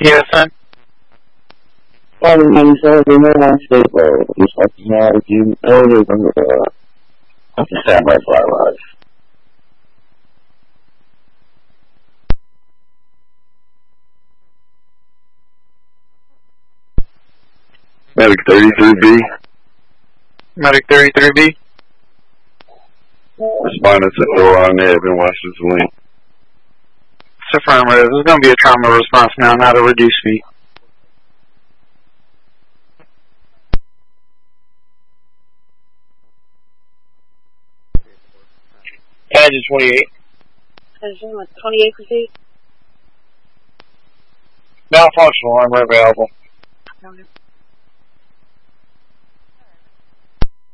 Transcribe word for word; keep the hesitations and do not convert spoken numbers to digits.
Yes, sir. Well, you said the man stable. You said you had you earlier than the uh, standby flowers. Medic thirty-three B. Medic thirty-three B. Responding to door on there, been Washington Link. It's affirmative. There's going to be a trauma response now, not a reduced fee. Engine twenty-eight. Engine with twenty-eight proceed. Malfunctional, I'm available. Okay.